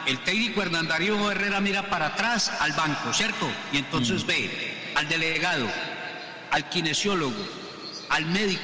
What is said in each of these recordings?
el técnico Hernán Darío Herrera mira para atrás al banco, ¿cierto? Y entonces ve al delegado, al kinesiólogo, al médico,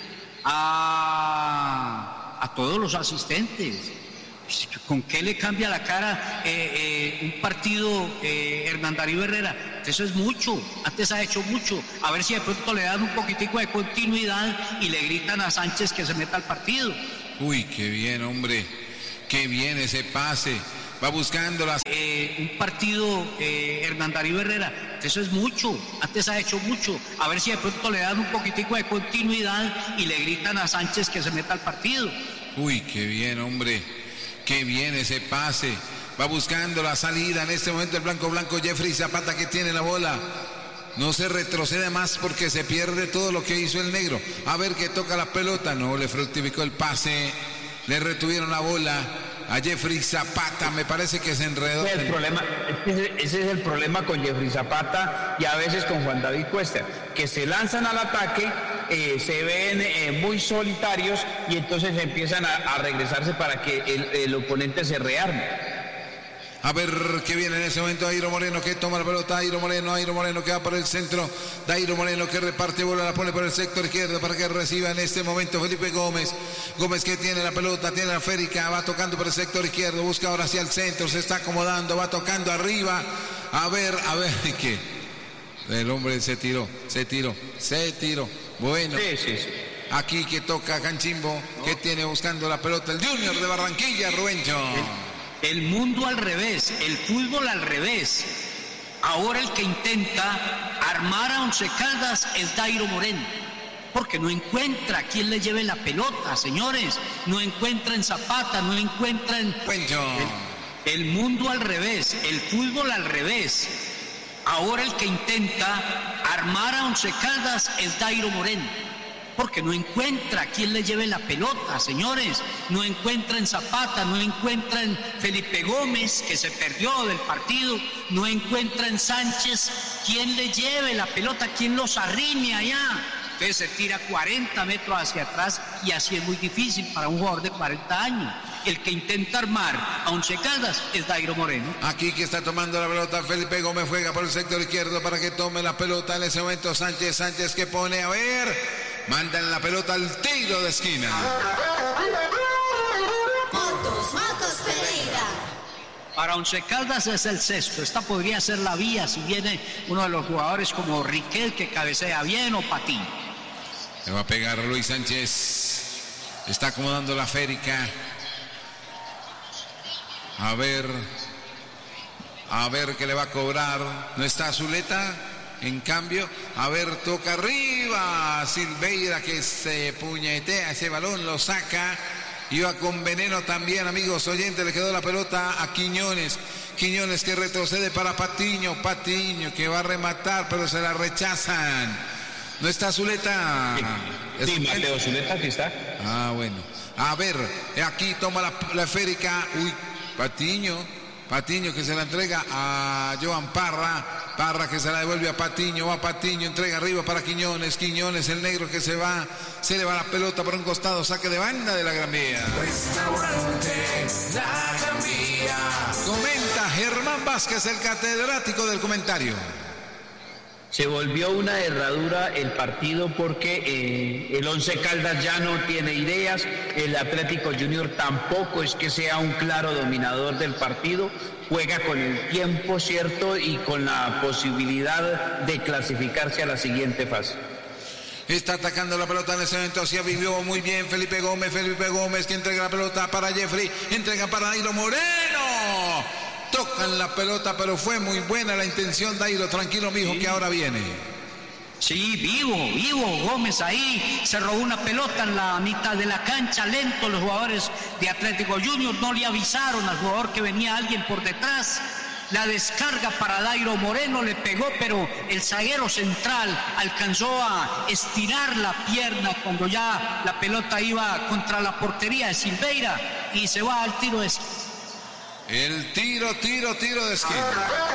a todos los asistentes. ¿Con qué le cambia la cara un partido Hernán Darío Herrera? Eso es mucho, antes ha hecho mucho. A ver si de pronto le dan un poquitico de continuidad y le gritan a Sánchez que se meta al partido. Uy, qué bien, hombre, qué bien ese pase. Va buscando las... un partido Hernán Darío Herrera, eso es mucho, antes ha hecho mucho. A ver si de pronto le dan un poquitico de continuidad y le gritan a Sánchez que se meta al partido. Uy, qué bien, hombre, qué bien ese pase. Va buscando la salida en este momento el blanco Jeffrey Zapata, que tiene la bola. No se retrocede más porque se pierde todo lo que hizo el negro. A ver que toca la pelota, no le fructificó el pase, le retuvieron la bola a Jeffrey Zapata, me parece que se enredó. Ese es el problema con Jeffrey Zapata y a veces con Juan David Cuesta, que se lanzan al ataque, se ven muy solitarios y entonces empiezan a regresarse para que el oponente se rearme. A ver qué viene en ese momento. Dairo Moreno que toma la pelota. Dairo Moreno que va por el centro. Dairo Moreno que reparte bola, la pone por el sector izquierdo para que reciba en este momento Felipe Gómez. Gómez que tiene la pelota, tiene la férica, va tocando por el sector izquierdo, busca ahora hacia el centro, se está acomodando, va tocando arriba. A ver, ¿qué? El hombre se tiró. Bueno. Sí. Aquí que toca Canchimbo, que tiene buscando la pelota el Junior de Barranquilla, Rubencho. El mundo al revés, el fútbol al revés. Ahora el que intenta armar a Once Caldas es Dairo Moreno, porque no encuentra quien le lleve la pelota, señores. No encuentra en Zapata, no encuentra en... El mundo al revés, el fútbol al revés. Ahora el que intenta armar a Once Caldas es Dairo Moreno, porque no encuentra quien le lleve la pelota, señores. No encuentra en Zapata, no encuentra en Felipe Gómez, que se perdió del partido, no encuentra en Sánchez quien le lleve la pelota, quien los arrime allá. Entonces se tira 40 metros hacia atrás y así es muy difícil para un jugador de 40 años. El que intenta armar a Once Caldas es Dairo Moreno. Aquí que está tomando la pelota Felipe Gómez, juega por el sector izquierdo para que tome la pelota en ese momento Sánchez que pone, a ver, mandan la pelota al tiro de esquina. Motos Pereira. Para Once Caldas es el sexto. Esta podría ser la vía si viene uno de los jugadores como Riquel, que cabecea bien, o Patiño. Le va a pegar Luis Sánchez. Está acomodando la férica. A ver qué le va a cobrar. No está Zuleta, en cambio. A ver, toca arriba Silveira, que se puñetea ese balón, lo saca. Iba con veneno también, amigos oyentes. Le quedó la pelota a Quiñones que retrocede para Patiño que va a rematar, pero se la rechazan. No está Zuleta. Sí, Mateo Zuleta, aquí está. Ah, bueno. A ver, aquí toma la férica. Uy, Patiño que se la entrega a Joan Parra que se la devuelve a Patiño, va Patiño, entrega arriba para Quiñones, el negro que se le va la pelota por un costado, saque de banda de la Gran Vía. Restaurante La Gran Vía. Comenta Germán Vázquez, el catedrático del comentario. Se volvió una herradura el partido porque el Once Caldas ya no tiene ideas, el Atlético Junior tampoco es que sea un claro dominador del partido, juega con el tiempo, ¿cierto? Y con la posibilidad de clasificarse a la siguiente fase. Está atacando la pelota en ese momento, así vivió muy bien Felipe Gómez que entrega la pelota para Jeffrey, entrega para Dairo Moreno. Tocan la pelota, pero fue muy buena la intención, Dairo. Tranquilo, mijo, sí, que ahora viene. Sí, vivo Gómez ahí. Se robó una pelota en la mitad de la cancha, lento. Los jugadores de Atlético Junior no le avisaron al jugador que venía alguien por detrás. La descarga para Dairo Moreno, le pegó, pero el zaguero central alcanzó a estirar la pierna cuando ya la pelota iba contra la portería de Silveira y se va al tiro de esquina. El tiro de esquina.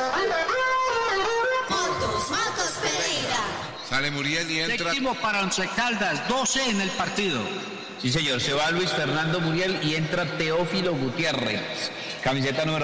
Motos Pereira. Sale Muriel y entra. Séptimo para Once Caldas, 12 en el partido. Sí, señor, se va Luis Fernando Muriel y entra Teófilo Gutiérrez. Camiseta número